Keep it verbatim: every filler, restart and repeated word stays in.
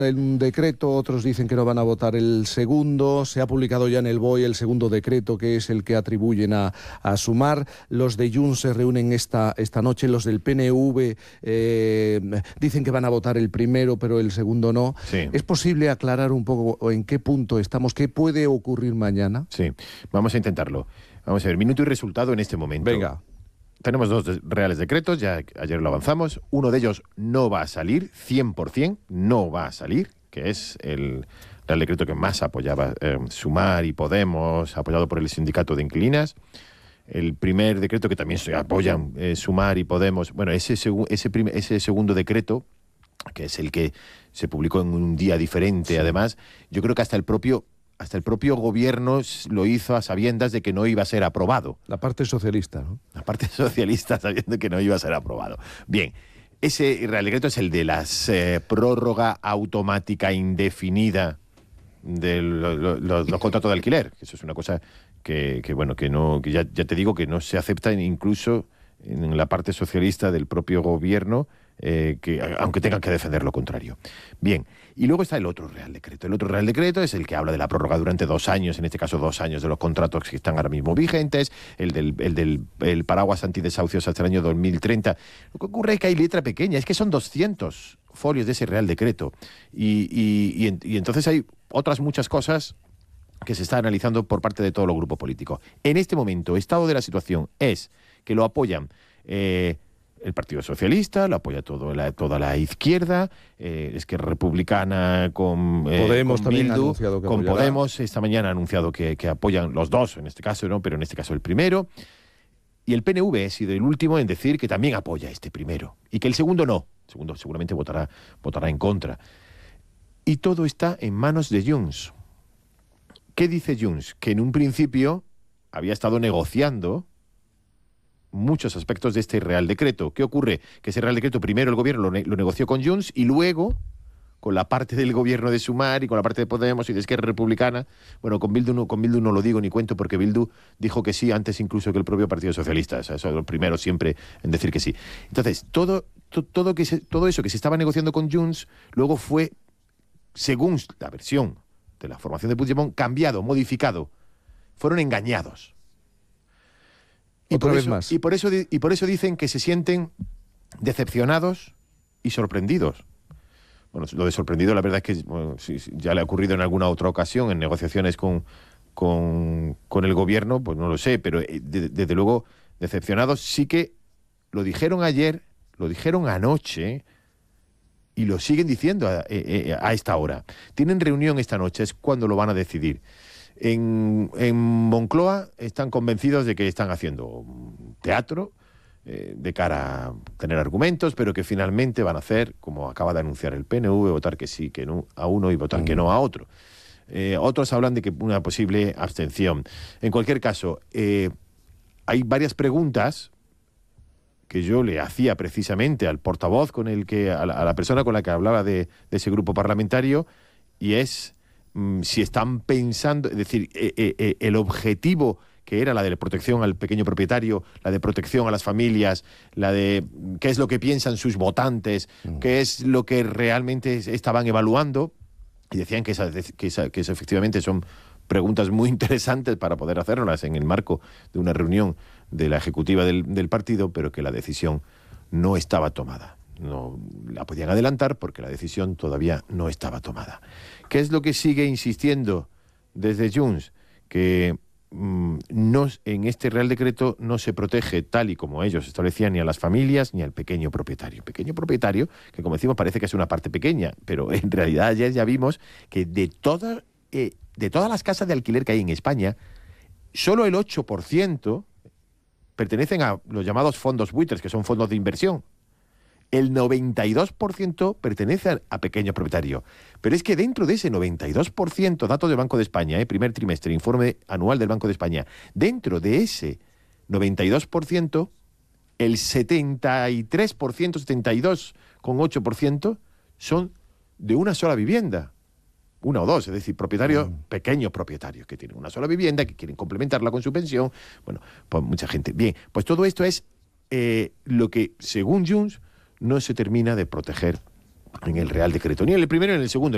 un decreto, otros dicen que no van a votar el segundo. Se ha publicado ya en el B O E el segundo decreto, que es el que atribuyen a, a Sumar. Los de Junts se reúnen esta, esta noche, los del P N V eh, dicen que van a votar el primero, pero el segundo no. Sí. ¿Es posible aclarar un poco en qué punto estamos? ¿Qué puede ocurrir mañana? Sí, vamos a intentarlo. Vamos a ver, minuto y resultado en este momento. Venga. Tenemos dos de- reales decretos, ya ayer lo avanzamos. Uno de ellos no va a salir, cien por cien, no va a salir, que es el real decreto que más apoyaba eh, Sumar y Podemos, apoyado por el sindicato de inquilinas. El primer decreto que también se apoyan eh, Sumar y Podemos, bueno, ese, segu- ese, prim- ese segundo decreto, que es el que se publicó en un día diferente, Sí. además, yo creo que hasta el propio... Hasta el propio gobierno s- lo hizo a sabiendas de que no iba a ser aprobado. La parte socialista, ¿no? La parte socialista sabiendo que no iba a ser aprobado. Bien, ese Real Decreto es el de la eh, prórroga automática indefinida de lo- lo- lo- los contratos de alquiler. Que eso es una cosa que, que, bueno, que no, que ya, ya te digo que no se acepta incluso en la parte socialista del propio gobierno, eh, que, aunque tengan que defender lo contrario. Bien, y luego está el otro Real Decreto. El otro Real Decreto es el que habla de la prórroga durante dos años, en este caso dos años de los contratos que están ahora mismo vigentes, el del, el del el paraguas antidesahucios hasta el año dos mil treinta. Lo que ocurre es que hay letra pequeña, es que son doscientos folios de ese Real Decreto. Y, y, y, en- y entonces hay otras muchas cosas que se está analizando por parte de todos los grupos políticos. En este momento, estado de la situación es que lo apoyan eh, el Partido Socialista, lo apoya todo la, toda la izquierda, eh, es que republicana con eh, Podemos con también ha Bildu, anunciado que con apoyará. Podemos, esta mañana ha anunciado que, que apoyan los dos, en este caso no, pero en este caso el primero. Y el P N V ha sido el último en decir que también apoya este primero y que el segundo no. El segundo seguramente votará, votará en contra. Y todo está en manos de Junts. ¿Qué dice Junts? Que en un principio había estado negociando muchos aspectos de este Real Decreto. ¿Qué ocurre? Que ese Real Decreto primero el gobierno lo, ne- lo negoció con Junts y luego con la parte del gobierno de Sumar y con la parte de Podemos y de Esquerra Republicana. Bueno, con Bildu no, con Bildu no lo digo ni cuento porque Bildu dijo que sí antes incluso que el propio Partido Socialista. O sea, eso es lo primero siempre en decir que sí. Entonces, todo, to- todo, que se- todo eso que se estaba negociando con Junts luego fue, según la versión de la formación de Puigdemont, cambiado, modificado. Fueron engañados. Y Otra por vez eso, más. Y por, eso, di- y por eso dicen que se sienten decepcionados y sorprendidos. Bueno, lo de sorprendido, la verdad es que bueno, sí, sí, ya le ha ocurrido en alguna otra ocasión, en negociaciones con, con, con el gobierno, pues no lo sé, pero eh, de- desde luego decepcionados sí que lo dijeron ayer, lo dijeron anoche y lo siguen diciendo a, eh, a esta hora. Tienen reunión esta noche, es cuando lo van a decidir. En, en Moncloa están convencidos de que están haciendo teatro eh, de cara a tener argumentos, pero que finalmente van a hacer, como acaba de anunciar el P N V, votar que sí que no a uno y votar mm. que no a otro. Eh, otros hablan de que una posible abstención. En cualquier caso, eh, hay varias preguntas que yo le hacía precisamente al portavoz con el que, a la, a la persona con la que hablaba de, de ese grupo parlamentario, y es mm, si están pensando, es decir, eh, eh, el objetivo que era la de protección al pequeño propietario, la de protección a las familias, la de qué es lo que piensan sus votantes, mm. qué es lo que realmente estaban evaluando, y decían que, esa, que, esa, que esa efectivamente son preguntas muy interesantes para poder hacerlas en el marco de una reunión de la ejecutiva del, del partido, pero que la decisión no estaba tomada. No la podían adelantar porque la decisión todavía no estaba tomada. ¿Qué es lo que sigue insistiendo desde Junts? Que mmm, no, en este Real Decreto no se protege, tal y como ellos establecían, ni a las familias ni al pequeño propietario. Pequeño propietario, que como decimos parece que es una parte pequeña, pero en realidad ayer ya vimos que de toda, eh, de todas las casas de alquiler que hay en España, solo el ocho por ciento pertenecen a los llamados fondos buitres, que son fondos de inversión. El noventa y dos por ciento pertenece a pequeños propietarios. Pero es que dentro de ese noventa y dos por ciento, datos del Banco de España, eh, primer trimestre, informe anual del Banco de España, dentro de ese noventa y dos por ciento, el setenta y tres por ciento, setenta y dos coma ocho por ciento son de una sola vivienda. Una o dos, es decir, propietarios, mm. pequeños propietarios que tienen una sola vivienda, que quieren complementarla con su pensión. Bueno, pues mucha gente. Bien, pues todo esto es eh, lo que, según Junts, no se termina de proteger en el Real Decreto, ni en el primero ni en el segundo.